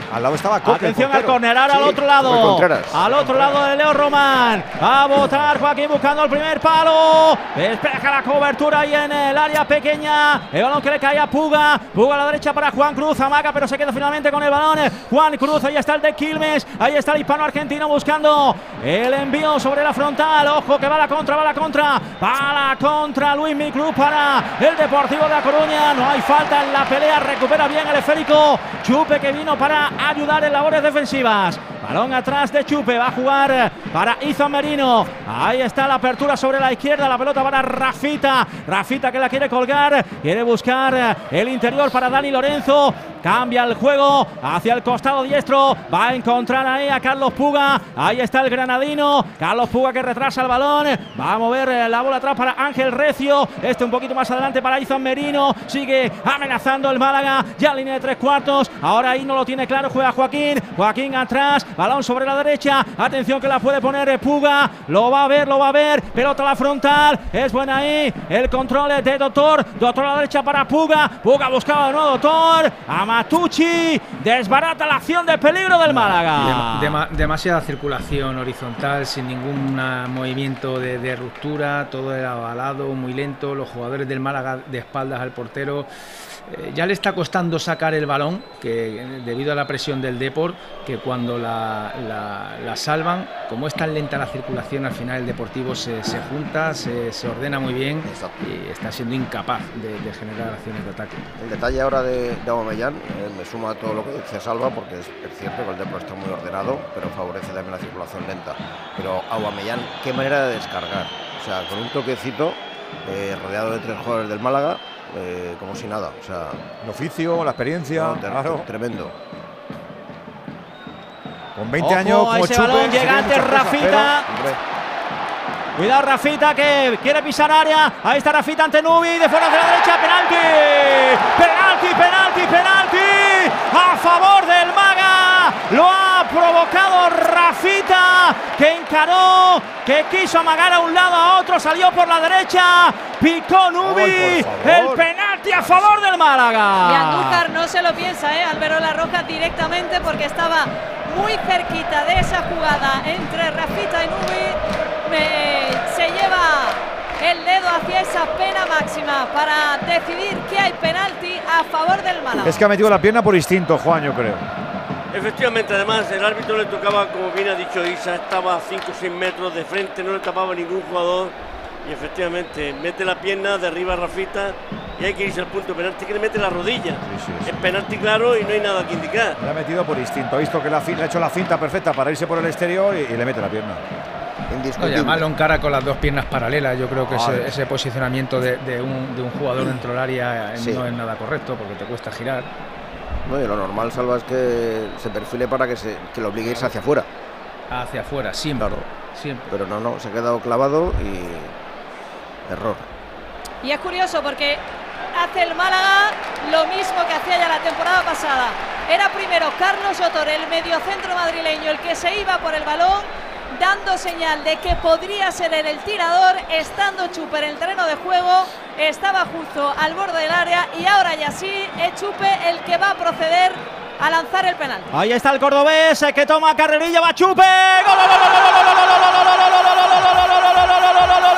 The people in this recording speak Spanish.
Al lado estaba Coque. Atención al córner, ahora al otro lado. Al otro lado de Leo Román. Va a botar Joaquín buscando el primer palo. Despeja la cobertura ahí en el área pequeña. El balón que le cae a Puga. Puga a la derecha para Juan Cruz. Amaga, pero se queda finalmente con el balón. Juan Cruz, ahí está el de Quilmes. Ahí está el hispano argentino buscando el envío sobre la frontal. Ojo que va la contra, va la contra. Luis Miclub para el Deportivo de A Coruña. No hay falta en la pelea. Recupera bien el esférico Chupe, que vino para ayudar en labores defensivas. Balón atrás de Chupe. Va a jugar para Izan Merino. Ahí está la apertura sobre la izquierda. La pelota para Rafita. Rafita que la quiere colgar. Quiere buscar el interior para Dani Lorenzo. Cambia el juego hacia el costado diestro. Va a encontrar ahí a Carlos Puga. Ahí está el granadino. Carlos Puga que retrasa el balón. Va a mover la bola atrás para Ángel Recio. Un poquito más adelante para Izan Merino. Sigue amenazando el Málaga. Ya en línea de 3/4. Ahora ahí no lo tiene claro. Juega Joaquín. Joaquín atrás. Balón sobre la derecha. Atención que la puede poner Puga. Lo va a ver. Pelota a la frontal. Es buena ahí. El control de Doctor. Doctor a la derecha para Puga. Puga buscaba de nuevo Doctor. Matucci desbarata la acción de peligro del Málaga. Demasiada circulación horizontal, sin ningún movimiento de ruptura, todo era avalado, muy lento. Los jugadores del Málaga de espaldas al portero. Ya le está costando sacar el balón, que debido a la presión del Depor, que cuando la salvan, como es tan lenta la circulación, al final el Deportivo se junta, se ordena muy bien. Exacto. Y está siendo incapaz de generar acciones de ataque. El detalle ahora de Aubameyang me suma a todo lo que dice Salva, porque es cierto que el Depor está muy ordenado, pero favorece también la circulación lenta. Pero Aubameyang, qué manera de descargar, o sea, con un toquecito, rodeado de 3 jugadores del Málaga. Como si nada, o sea, el oficio, la experiencia, claro. Tremendo. Con 20 años, como ese balón llega ante Rafita. Cuidado Rafita, que quiere pisar área. Ahí está Rafita ante Nubi, de fuera de la derecha, penalti a favor del Málaga. Lo ha provocado Rafita, que encaró, que quiso amagar a un lado, a otro, salió por la derecha, picó Nubi. El penalti a favor del Málaga. Y Andújar no se lo piensa, Álvaro Larroca, directamente, porque estaba muy cerquita de esa jugada entre Rafita y Nubi. Se lleva el dedo hacia esa pena máxima para decidir que hay penalti a favor del Málaga. Es que ha metido la pierna por instinto, Juan, yo creo. Efectivamente, además el árbitro le tocaba, como bien ha dicho Isa, estaba a 5 o 6 metros de frente, no le tapaba a ningún jugador. Y efectivamente mete la pierna, derriba a Rafita y hay que irse al punto penalti, que le mete la rodilla. Sí. Es penalti claro y no hay nada que indicar. Le ha metido por instinto, ha visto que le ha hecho la finta perfecta para irse por el exterior y le mete la pierna. Oye, además lo encara con las 2 piernas paralelas. Yo creo que ese posicionamiento de un jugador dentro del área no es nada correcto, porque te cuesta girar. No, y lo normal, Salva, es que se perfile para que lo obligue a irse hacia afuera. Hacia afuera, siempre. Claro. Siempre. Pero no, se ha quedado clavado y error. Y es curioso porque hace el Málaga lo mismo que hacía ya la temporada pasada. Era primero Carlos Otor, el mediocentro madrileño, el que se iba por el balón, dando señal de que podría ser él el tirador, estando Chupe en el terreno de juego, estaba justo al borde del área, y ahora ya sí es Chupe el que va a proceder a lanzar el penal. Ahí está el cordobés que toma carrerilla, va Chupe. ¡Gol!